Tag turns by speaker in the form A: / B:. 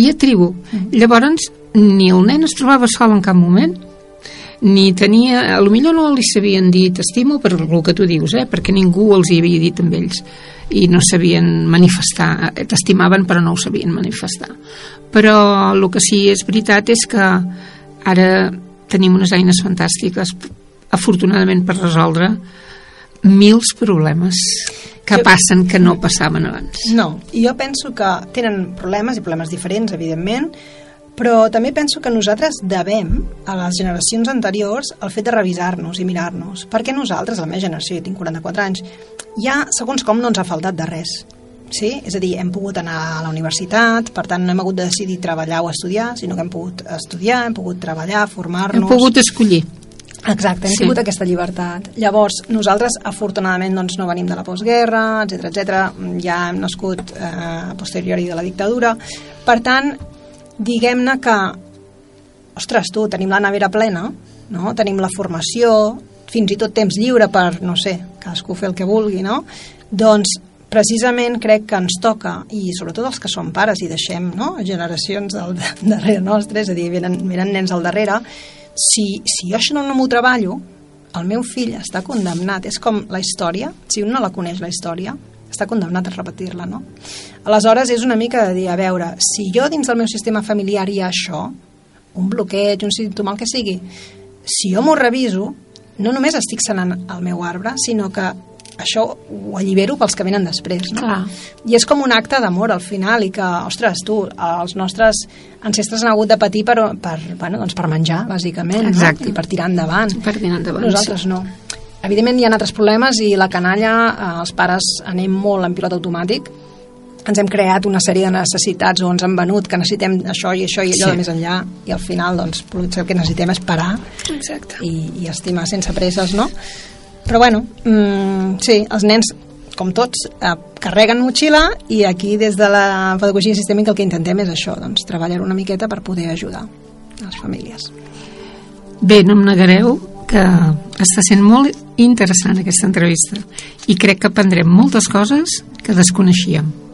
A: tenia tribu. Llavors, ni el nen es trobava sol en cap moment, ni tenia... Potser no li sabien dir t'estimo per el que tu dius, perquè ningú els hi havia dit amb ells i no sabien manifestar. T'estimaven però no ho sabien manifestar. Però el que sí és veritat és que ara tenim unes eines fantàstiques, afortunadament, per resoldre mils problemes que passen que no passaven abans.
B: No, jo penso que tenen problemes i problemes diferents, evidentment, però també penso que nosaltres devem a les generacions anteriors el fet de revisar-nos i mirar-nos, perquè nosaltres, la meva generació, jo tinc 44 anys, ja segons com no ens ha faltat de res. Sí? És a dir, hem pogut anar a la universitat, per tant no hem hagut de decidir treballar o estudiar, sinó que hem pogut estudiar, hem pogut treballar, formar-nos...
A: Hem pogut escollir.
B: Exacte, hem tingut aquesta llibertat. Llavors, nosaltres, afortunadament, doncs, no venim de la postguerra, etc. Ja hem nascut a posteriori de la dictadura. Per tant, diguem-ne que, ostres, tu, tenim la nevera plena, no? Tenim la formació, fins i tot temps lliure per, no sé, cadascú fer el que vulgui, no? Doncs, precisament crec que ens toca, i sobretot els que som pares i deixem, no?, generacions al darrere nostre, és a dir, venen nens al darrere, si jo això no m'ho treballo, el meu fill està condemnat. És com la història, si un no la coneix la història, està condemnat a repetir-la, no? Aleshores és una mica de dir, a veure, si jo dins del meu sistema familiar hi ha això, un bloqueig, un símptoma, el que sigui, si jo m'ho reviso, no només estic sanant el meu arbre, sinó que això ho allibero pels que venen després, no?
A: Clar.
B: I és com un acte d'amor al final, i que, ostres, tu, els nostres ancestres han hagut de patir per menjar, bàsicament, no? I per tirar endavant.
A: Per tirar endavant,
B: nosaltres no. Evidentment hi ha altres problemes i la canalla, els pares anem molt en pilot automàtic, ens hem creat una sèrie de necessitats o ens han venut que necessitem això i això i allò de més enllà, i al final doncs potser el que necessitem és parar.
A: Exacte.
B: I estimar sense presses, no? Però bueno, sí, els nens, com tots, carreguen motxilla, i aquí des de la pedagogia sistèmica el que intentem és això, doncs treballar una miqueta per poder ajudar les famílies.
A: Bé, no em negareu que està sent molt interessant aquesta entrevista i crec que aprendrem moltes coses que desconeixíem.